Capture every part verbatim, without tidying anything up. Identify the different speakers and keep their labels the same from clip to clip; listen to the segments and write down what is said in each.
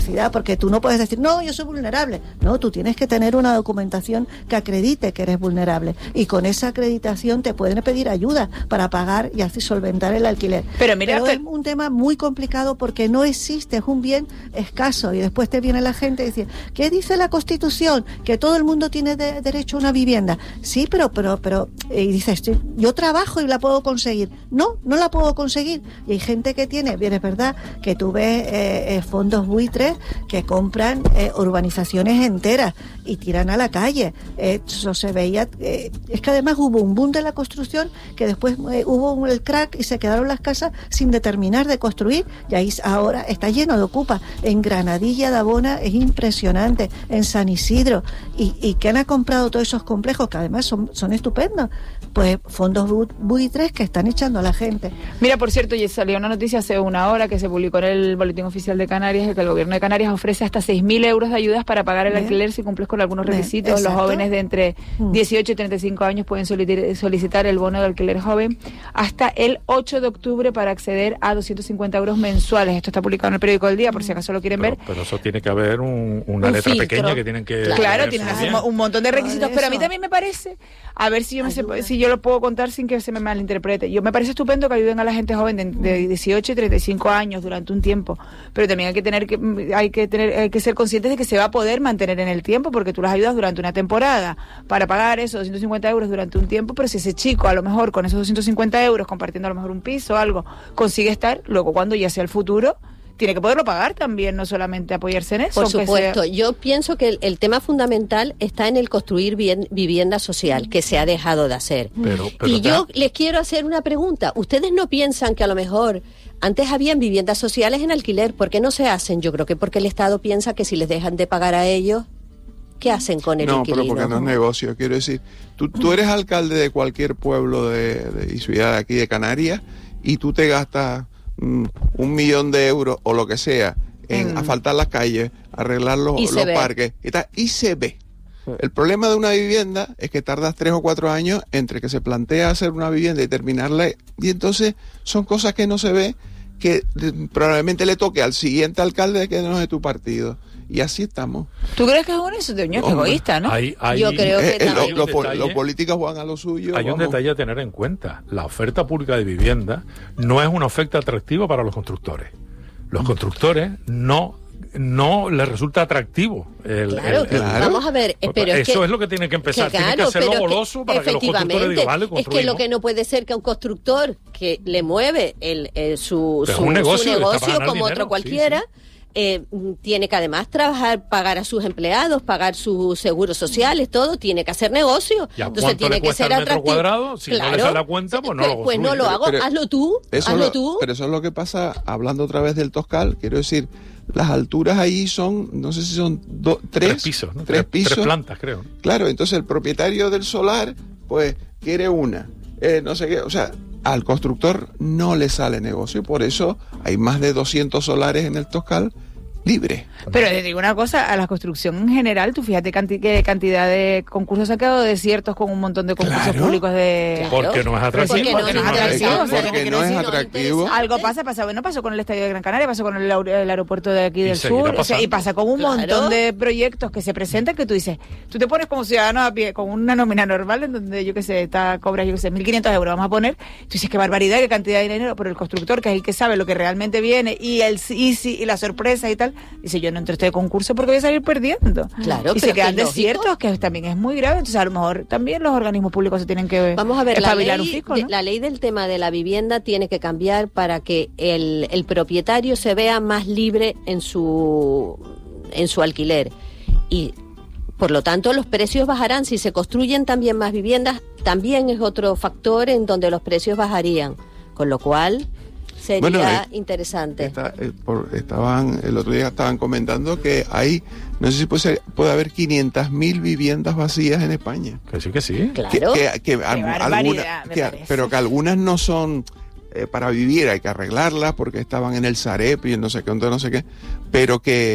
Speaker 1: porque tú no puedes decir, no, yo soy vulnerable. No, tú tienes que tener una documentación que acredite que eres vulnerable, y con esa acreditación te pueden pedir ayuda para pagar y así solventar el alquiler.
Speaker 2: Pero mira,
Speaker 1: pero
Speaker 2: pero...
Speaker 1: es un tema muy complicado porque no existe, es un bien escaso, y después te viene la gente y dice, ¿qué dice la Constitución? Que todo el mundo tiene de, derecho a una vivienda. Sí, pero, pero, pero, y dices, yo trabajo y la puedo conseguir. No, no la puedo conseguir. Y hay gente que tiene, bien es verdad, que tú ves eh, eh, fondos buitres que compran eh, urbanizaciones enteras y tiran a la calle. Eh, eso se veía, eh, es que además hubo un boom de la construcción que después eh, hubo un, el crack y se quedaron las casas sin determinar de construir, y ahí ahora está lleno de ocupas. En Granadilla de Abona es impresionante, en San Isidro, y, y que han comprado todos esos complejos que además son, son estupendos, pues fondos buitres que están echando a la gente.
Speaker 2: Mira, por cierto, ya salió una noticia hace una hora que se publicó en el Boletín Oficial de Canarias, de que el gobierno de Canarias ofrece hasta seis mil euros de ayudas para pagar el Bien. alquiler si cumples con algunos Bien. requisitos. Exacto. Los jóvenes de entre dieciocho y treinta y cinco años pueden solicitar, solicitar el bono de alquiler joven hasta el ocho de octubre para acceder a doscientos cincuenta euros mensuales. Esto está publicado en el periódico del Día, por si acaso lo quieren
Speaker 3: pero,
Speaker 2: ver.
Speaker 3: Pero eso tiene que haber un, una
Speaker 2: un
Speaker 3: letra
Speaker 2: filtro.
Speaker 3: pequeña que tienen que...
Speaker 2: Claro, claro tienen que hacer un montón de requisitos, pero a mí también me parece, a ver si yo, me sé, si yo lo puedo contar sin que se me malinterprete. Yo me parece estupendo que ayuden a la gente joven de, de dieciocho y treinta y cinco años durante un tiempo, pero también hay que tener que hay que tener hay que ser conscientes de que se va a poder mantener en el tiempo, porque tú las ayudas durante una temporada para pagar esos doscientos cincuenta euros durante un tiempo, pero si ese chico a lo mejor con esos doscientos cincuenta euros compartiendo a lo mejor un piso o algo consigue estar, luego cuando ya sea el futuro tiene que poderlo pagar también, no solamente apoyarse en eso.
Speaker 4: Por supuesto,
Speaker 2: sea...
Speaker 4: yo pienso que el, el tema fundamental está en el construir bien, vivienda social, que se ha dejado de hacer.
Speaker 3: Pero, pero
Speaker 4: y
Speaker 3: te...
Speaker 4: yo les quiero hacer una pregunta. ¿Ustedes no piensan que a lo mejor antes habían viviendas sociales en alquiler? ¿Por qué no se hacen? Yo creo que porque el Estado piensa que si les dejan de pagar a ellos, ¿qué hacen con el
Speaker 5: no,
Speaker 4: inquilino?
Speaker 5: No, pero porque no es negocio. Quiero decir, tú, tú eres alcalde de cualquier pueblo de, de, y ciudad de aquí de Canarias, y tú te gastas mm, un millón de euros o lo que sea en mm. asfaltar las calles, arreglar los, los parques y tal, y se ve. El problema de una vivienda es que tardas tres o cuatro años entre que se plantea hacer una vivienda y terminarla, y entonces son cosas que no se ve, que probablemente le toque al siguiente alcalde que no es de tu partido. Y así estamos.
Speaker 2: ¿Tú crees que es un eso? Doña, que egoísta, ¿no?
Speaker 3: Hay, hay,
Speaker 4: Yo creo que
Speaker 5: eh, eh,
Speaker 4: también.
Speaker 5: Los lo, lo políticos juegan a lo suyo.
Speaker 3: Hay
Speaker 5: vamos.
Speaker 3: un detalle a tener en cuenta. La oferta pública de vivienda no es una oferta atractiva para los constructores. Los constructores no no les resulta atractivo. El,
Speaker 4: claro,
Speaker 3: el, el,
Speaker 4: claro. Vamos a ver, pero
Speaker 3: eso
Speaker 4: es, que,
Speaker 3: es lo que tiene que empezar.
Speaker 4: Que claro,
Speaker 3: tiene que hacerlo
Speaker 4: pero
Speaker 3: goloso
Speaker 4: que,
Speaker 3: para que los constructores digan, vale, construimos.
Speaker 4: Es que lo que no puede ser que un constructor que le mueve el, el su, su,
Speaker 3: un negocio,
Speaker 4: su negocio como
Speaker 3: dinero,
Speaker 4: otro cualquiera, sí, sí. Eh, tiene que además trabajar, pagar a sus empleados, pagar sus seguros sociales, todo, tiene que hacer negocio.
Speaker 3: Entonces tiene que ser atractivo. Cuadrado? Si claro. no le sale la cuenta, pues no
Speaker 4: pues,
Speaker 3: lo
Speaker 4: Pues no lo hago,
Speaker 5: pero,
Speaker 4: hazlo tú,
Speaker 5: eso
Speaker 4: hazlo
Speaker 5: lo,
Speaker 4: tú.
Speaker 5: Pero eso es lo que pasa, hablando otra vez del Toscal, quiero decir, las alturas ahí son, no sé si son do, tres,
Speaker 3: tres pisos, ¿no?
Speaker 5: tres, tres pisos.
Speaker 3: Tres plantas, creo.
Speaker 5: Claro, entonces el propietario del solar, pues, quiere una, eh, no sé qué, o sea, al constructor no le sale negocio, por eso hay más de doscientos solares en el Toscal libre.
Speaker 2: Pero te digo una cosa, a la construcción en general, tú fíjate canti- qué cantidad de concursos ha quedado desiertos con un montón de concursos
Speaker 5: claro.
Speaker 2: públicos de...
Speaker 3: Claro. Porque no es atractivo.
Speaker 2: Porque no, porque no es atractivo.
Speaker 5: Porque,
Speaker 2: o sea,
Speaker 5: porque no es atractivo.
Speaker 2: Algo pasa, pasa, bueno, pasó con el Estadio de Gran Canaria, pasó con el, el aeropuerto de aquí
Speaker 3: y
Speaker 2: del sur, o sea, y pasa con un
Speaker 4: claro.
Speaker 2: montón de proyectos que se presentan que tú dices, tú te pones como ciudadano a pie, con una nómina normal en donde, yo qué sé, está, cobras, yo qué sé, mil quinientos euros, vamos a poner, tú dices, qué barbaridad, qué cantidad de dinero, pero el constructor, que es el que sabe lo que realmente viene, y el y, y, y la sorpresa y tal, dice, yo no entro este concurso porque voy a salir perdiendo.
Speaker 4: Claro,
Speaker 2: y se quedan
Speaker 4: que
Speaker 2: desiertos, lógico. Que también es muy grave. Entonces, a lo mejor también los organismos públicos se tienen que
Speaker 4: Vamos a ver,
Speaker 2: espabilar
Speaker 4: la ley,
Speaker 2: un fisco, ¿no?
Speaker 4: de, la ley del tema de la vivienda tiene que cambiar para que el, el propietario se vea más libre en su, en su alquiler. Y, por lo tanto, los precios bajarán. Si se construyen también más viviendas, también es otro factor en donde los precios bajarían. Con lo cual... Sería bueno, eh, interesante.
Speaker 5: Está, eh, por, estaban el otro día estaban comentando que hay, no sé si puede, ser, puede haber quinientas mil viviendas vacías en España.
Speaker 3: Que sí, que sí.
Speaker 4: Claro.
Speaker 5: Que, que, que al, alguna, que, pero que algunas no son eh, para vivir, hay que arreglarlas porque estaban en el Sareb y no sé qué, no sé qué, pero que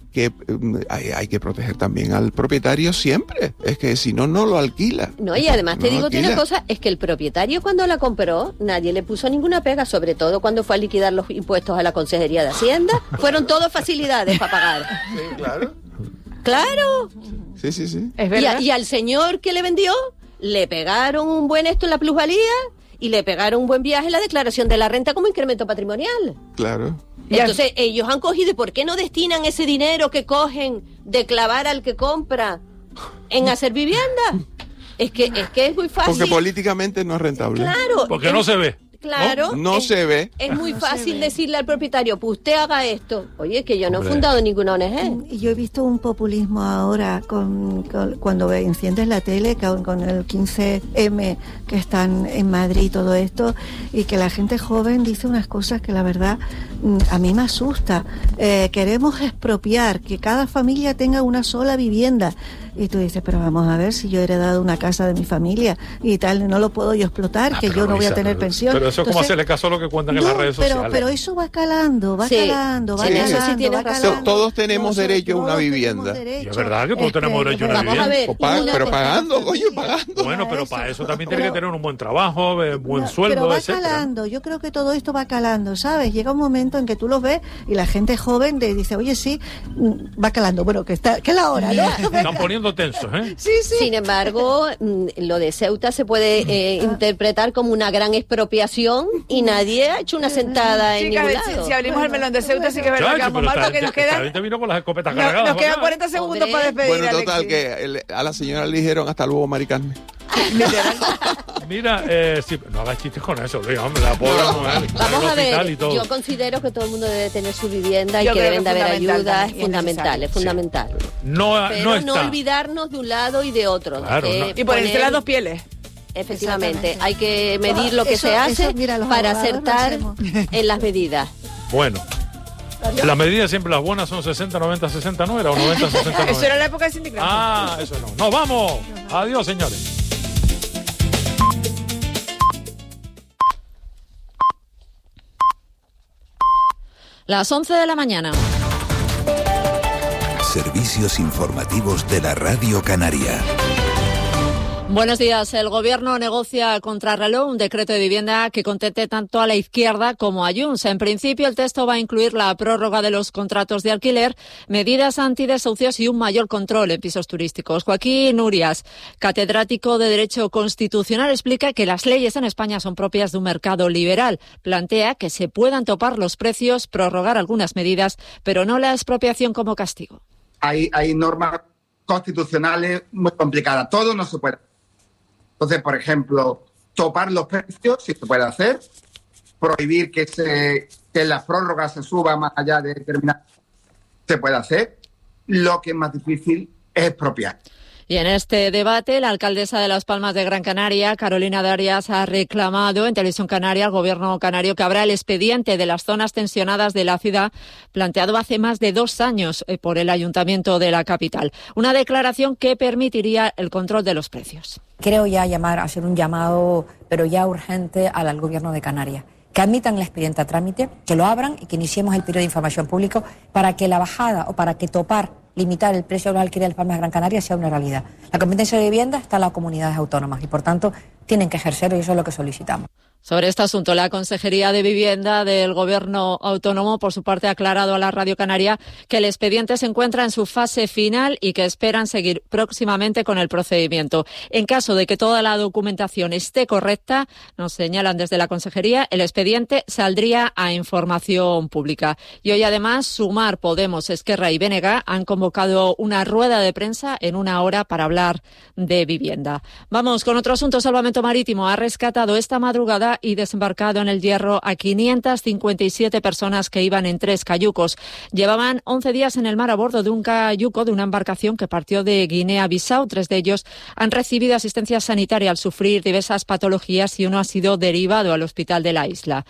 Speaker 5: que um, hay, hay que proteger también al propietario siempre. Es que si no, no lo alquila.
Speaker 4: No, y además te
Speaker 5: No
Speaker 4: digo
Speaker 5: alquila.
Speaker 4: una cosa, es que el propietario cuando la compró, nadie le puso ninguna pega, sobre todo cuando fue a liquidar los impuestos a la Consejería de Hacienda. Fueron todas facilidades para pagar.
Speaker 5: Sí, claro.
Speaker 4: ¡Claro!
Speaker 5: Sí, sí, sí.
Speaker 2: Es
Speaker 4: Y,
Speaker 2: verdad.
Speaker 4: a- y al señor que le vendió, le pegaron un buen esto en la plusvalía y le pegaron un buen viaje en la declaración de la renta como incremento patrimonial.
Speaker 5: Claro.
Speaker 2: Y al-
Speaker 4: Entonces, ellos han cogido, ¿y por qué no destinan ese dinero que cogen de clavar al que compra en hacer vivienda? Es que es que es muy fácil.
Speaker 5: Porque políticamente no es rentable.
Speaker 4: Claro.
Speaker 3: Porque
Speaker 4: es-
Speaker 3: no se ve.
Speaker 4: Claro.
Speaker 5: No
Speaker 4: es,
Speaker 5: se ve.
Speaker 4: Es muy
Speaker 1: No se
Speaker 4: fácil
Speaker 1: ve.
Speaker 4: decirle al propietario, pues usted haga esto. Oye, que yo no
Speaker 3: Hombre.
Speaker 4: he fundado ninguna O N G.
Speaker 1: Y yo he visto un populismo ahora con, con- cuando enciendes la tele con, con el quince eme que están en Madrid y todo esto, y que la gente joven dice unas cosas que la verdad mm, a mí me asusta. Eh, queremos expropiar, que cada familia tenga una sola vivienda. Y tú dices, pero vamos a ver, si yo he heredado una casa de mi familia y tal, no lo puedo yo explotar,
Speaker 3: Ah,
Speaker 1: que
Speaker 3: pero
Speaker 1: yo no voy a
Speaker 3: Luisa,
Speaker 1: tener
Speaker 3: pero-
Speaker 1: pensión.
Speaker 3: Pero eso es como
Speaker 1: Entonces,
Speaker 3: hacerle caso a lo que cuentan en
Speaker 1: no,
Speaker 3: las redes
Speaker 1: pero,
Speaker 3: sociales.
Speaker 1: pero eso va calando, va
Speaker 4: Sí,
Speaker 1: calando, va
Speaker 4: sí,
Speaker 1: calando.
Speaker 4: eso sí tienes
Speaker 1: va
Speaker 4: razón.
Speaker 1: calando.
Speaker 5: Todos tenemos
Speaker 1: Nosotros
Speaker 5: derecho a una
Speaker 1: todos
Speaker 5: vivienda.
Speaker 1: tenemos derecho.
Speaker 3: Y es verdad que todos
Speaker 1: Este,
Speaker 3: tenemos derecho a una
Speaker 1: vamos
Speaker 3: vivienda.
Speaker 4: ver,
Speaker 5: O paga-
Speaker 4: una-
Speaker 5: pero pagando, coño, pagando.
Speaker 3: Bueno, pero
Speaker 1: eso.
Speaker 3: para eso también tiene
Speaker 1: Pero-
Speaker 3: que tener un buen trabajo, eh, buen
Speaker 1: No,
Speaker 3: sueldo,
Speaker 1: pero va
Speaker 3: etcétera.
Speaker 1: calando, yo creo que todo esto va calando, ¿sabes? Llega un momento en que tú los ves y la gente joven te dice, oye, sí, mm, va calando, bueno, que está, que es la hora, ¿no?
Speaker 3: Están poniendo tensos, ¿eh?
Speaker 1: Sí, sí.
Speaker 4: Sin embargo, mm, lo de Ceuta se puede eh, interpretar como una gran expropiación y nadie ha hecho una sentada en
Speaker 2: Chicas,
Speaker 4: ningún
Speaker 2: si,
Speaker 4: lado.
Speaker 2: si abrimos el melón de Ceuta, sí que es verdad que
Speaker 3: Chacho,
Speaker 2: vamos
Speaker 3: pero
Speaker 2: mal
Speaker 3: esta
Speaker 2: porque nos
Speaker 3: gente- esta
Speaker 2: quedan,
Speaker 3: gente vino con las escopetas
Speaker 2: no-
Speaker 3: cargadas.
Speaker 2: nos quedan
Speaker 3: ¿verdad?
Speaker 2: cuarenta segundos
Speaker 4: Hombre.
Speaker 2: para despedir.
Speaker 5: Bueno, total,
Speaker 2: Alexis.
Speaker 5: que el- a la señora le dijeron hasta luego, Mari Carmen.
Speaker 3: Mira, eh, sí, no hagas chistes con eso, Luis, hombre, la pobre mujer. está en
Speaker 4: Vamos
Speaker 3: el
Speaker 4: a
Speaker 3: hospital
Speaker 4: ver,
Speaker 3: y todo.
Speaker 4: yo considero que todo el mundo debe tener su vivienda y
Speaker 2: Yo
Speaker 4: que
Speaker 2: creo
Speaker 4: deben
Speaker 2: que
Speaker 4: de haber
Speaker 2: fundamental
Speaker 4: ayuda,
Speaker 2: también,
Speaker 4: es
Speaker 2: y es
Speaker 4: fundamental,
Speaker 2: necesario.
Speaker 4: es fundamental.
Speaker 3: No,
Speaker 4: Pero
Speaker 3: no
Speaker 4: no,
Speaker 3: está.
Speaker 4: olvidarnos de un lado y de otro.
Speaker 3: Claro,
Speaker 4: que
Speaker 3: no.
Speaker 2: Y ponerse
Speaker 4: poner-
Speaker 2: las dos pieles.
Speaker 4: Efectivamente,
Speaker 1: Exactamente.
Speaker 4: hay que medir lo que
Speaker 1: Eso-
Speaker 4: se hace
Speaker 1: eso, mira, los
Speaker 4: para
Speaker 1: abogados lo
Speaker 4: acertar
Speaker 1: hacemos.
Speaker 4: en las medidas.
Speaker 3: Bueno. Las medidas siempre las buenas son sesenta, noventa, sesenta, ¿no era? O noventa, sesenta, noventa.
Speaker 2: Eso era la época de sindicato.
Speaker 3: Ah, eso no. ¡Nos vamos! Adiós, señores.
Speaker 6: Las once de la mañana.
Speaker 7: Servicios informativos de la Radio Canaria.
Speaker 6: Buenos días. El Gobierno negocia a contrarreloj un decreto de vivienda que contente tanto a la izquierda como a Junts. En principio, el texto va a incluir la prórroga de los contratos de alquiler, medidas antidesahucios y un mayor control en pisos turísticos. Joaquín Urias, catedrático de Derecho Constitucional, explica que las leyes en España son propias de un mercado liberal. Plantea que se puedan topar los precios, prorrogar algunas medidas, pero no la expropiación como castigo.
Speaker 8: Hay, hay normas constitucionales muy complicadas. Todo no se puede. Entonces, por ejemplo, topar los precios, si se puede hacer, prohibir que, se, que las prórrogas se suba más allá de determinadas, se puede hacer. Lo que es más difícil es expropiar.
Speaker 6: Y en este debate, la alcaldesa de Las Palmas de Gran Canaria, Carolina Darias, ha reclamado en Televisión Canaria al Gobierno canario que abra el expediente de las zonas tensionadas de la ciudad, planteado hace más de dos años por el Ayuntamiento de la capital. Una declaración que permitiría el control de los precios.
Speaker 9: Creo ya llamar, hacer un llamado, pero ya urgente, al, al Gobierno de Canarias. Que admitan el expediente a trámite, que lo abran y que iniciemos el periodo de información público para que la bajada o para que topar, limitar el precio del alquiler de Las Palmas de Gran Canaria sea una realidad. La competencia de vivienda está en las comunidades autónomas y, por tanto, tienen que ejercerlo y eso es lo que solicitamos.
Speaker 6: Sobre este asunto, la Consejería de Vivienda del Gobierno Autónomo, por su parte, ha aclarado a la Radio Canaria que el expediente se encuentra en su fase final y que esperan seguir próximamente con el procedimiento. En caso de que toda la documentación esté correcta, nos señalan desde la Consejería, el expediente saldría a información pública. Y hoy, además, Sumar, Podemos, Esquerra y B N G han convocado una rueda de prensa en una hora para hablar de vivienda. Vamos con otro asunto. Salvamento Marítimo ha rescatado esta madrugada y desembarcado en el Hierro a quinientas cincuenta y siete personas que iban en tres cayucos. Llevaban once días en el mar a bordo de un cayuco de una embarcación que partió de Guinea-Bissau. Tres de ellos han recibido asistencia sanitaria al sufrir diversas patologías y uno ha sido derivado al hospital de la isla.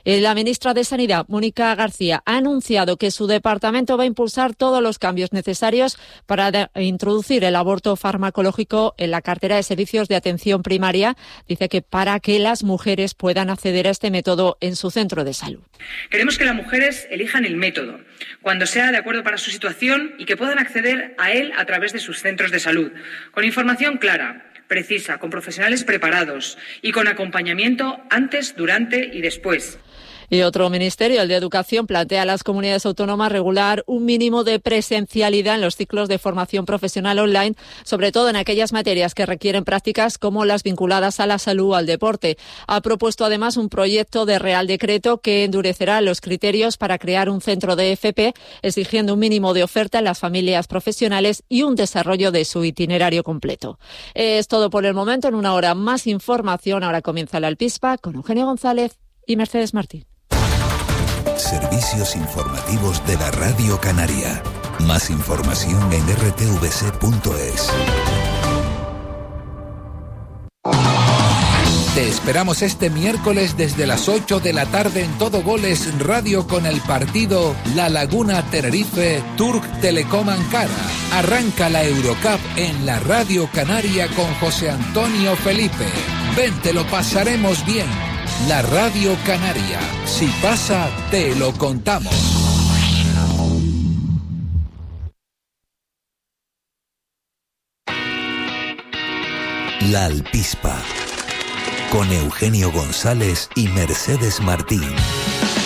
Speaker 6: Eh, la ministra de Sanidad, Mónica García, ha anunciado que su departamento va a impulsar todos los cambios necesarios para de- introducir el aborto farmacológico en la cartera de servicios de atención primaria. Dice que para que las mujeres puedan acceder a este método en su centro de salud.
Speaker 10: Queremos que las mujeres elijan el método, cuando sea de acuerdo para su situación, y que puedan acceder a él a través de sus centros de salud, con información clara, precisa, con profesionales preparados y con acompañamiento antes, durante y después.
Speaker 6: Y otro ministerio, el de Educación, plantea a las comunidades autónomas regular un mínimo de presencialidad en los ciclos de formación profesional online, sobre todo en aquellas materias que requieren prácticas como las vinculadas a la salud o al deporte. Ha propuesto además un proyecto de Real Decreto que endurecerá los criterios para crear un centro de F P, exigiendo un mínimo de oferta en las familias profesionales y un desarrollo de su itinerario completo. Es todo por el momento. En una hora más información. Ahora comienza la Alpispa con Eugenio González y Mercedes Martín.
Speaker 7: Servicios informativos de la Radio Canaria. Más información en r t v c punto es. Te esperamos este miércoles desde las ocho de la tarde en Todo Goles Radio con el partido La Laguna Tenerife Turk Telecom Ankara. Arranca la Eurocup en la Radio Canaria con José Antonio Felipe. Ven, te lo pasaremos bien. La Radio Canaria. Si pasa, te lo contamos. La Alpispa. Con Eugenio González y Mercedes Martín.